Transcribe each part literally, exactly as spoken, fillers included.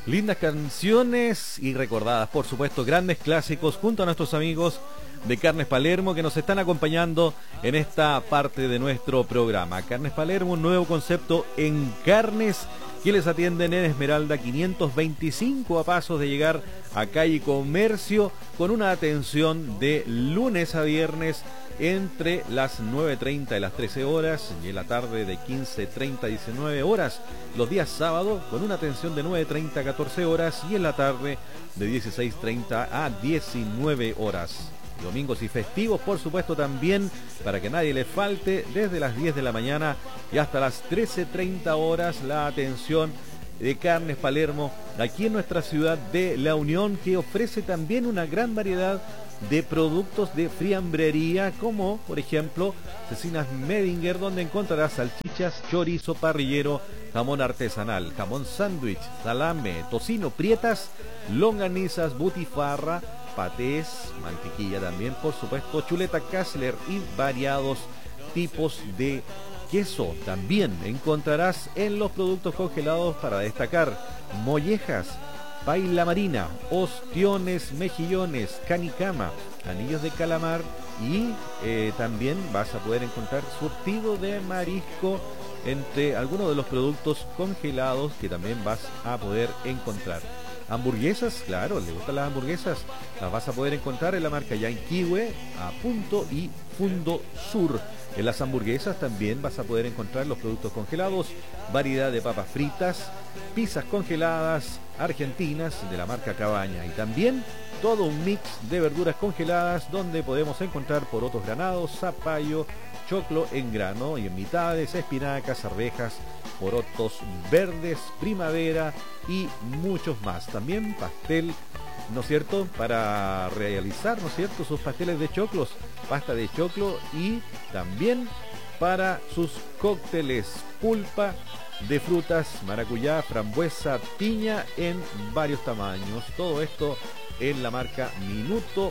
Lindas canciones y recordadas, por supuesto, grandes clásicos junto a nuestros amigos de Carnes Palermo que nos están acompañando en esta parte de nuestro programa. Carnes Palermo, un nuevo concepto en carnes que les atienden en Esmeralda quinientos veinticinco, a pasos de llegar a Calle Comercio, con una atención de lunes a viernes entre las nueve treinta y las trece horas, y en la tarde de quince treinta a diecinueve horas, los días sábados con una atención de nueve treinta a catorce horas, y en la tarde de dieciséis treinta a diecinueve horas. Domingos y festivos, por supuesto, también, para que nadie le falte, desde las diez de la mañana y hasta las trece treinta horas, la atención de Carnes Palermo, aquí en nuestra ciudad de La Unión, que ofrece también una gran variedad de productos de fiambrería, como por ejemplo Cecinas Medinger, donde encontrarás salchichas, chorizo parrillero, jamón artesanal, jamón sándwich, salame, tocino, prietas, longanizas, butifarra, patés, mantequilla también, por supuesto, chuleta Kassler y variados tipos de queso. También encontrarás en los productos congelados, para destacar, mollejas, paila marina, ostiones, mejillones, canicama, anillos de calamar, y eh, también vas a poder encontrar surtido de marisco, entre algunos de los productos congelados que también vas a poder encontrar. Hamburguesas, claro, ¿le gustan las hamburguesas? Las vas a poder encontrar en la marca Yanquiwe, a Punto y Fundo Sur. En las hamburguesas también vas a poder encontrar los productos congelados, variedad de papas fritas, pizzas congeladas argentinas de la marca Cabaña, y también todo un mix de verduras congeladas, donde podemos encontrar porotos granados, zapallo, choclo en grano y en mitades, espinacas, arvejas, porotos verdes, primavera y muchos más. También pastel, ¿no es cierto?, para realizar, ¿no es cierto?, sus pasteles de choclos, pasta de choclo, y también para sus cócteles, pulpa de frutas, maracuyá, frambuesa, piña, en varios tamaños. Todo esto en la marca Minuto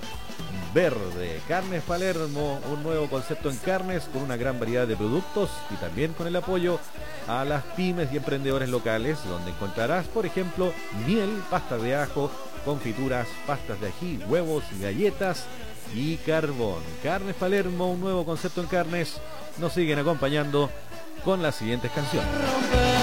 Verde. Carnes Palermo, un nuevo concepto en carnes, con una gran variedad de productos y también con el apoyo a las pymes y emprendedores locales, donde encontrarás, por ejemplo, miel, pasta de ajo, confituras, pastas de ají, huevos, galletas y carbón. Carnes Palermo, un nuevo concepto en carnes. Nos siguen acompañando con las siguientes canciones.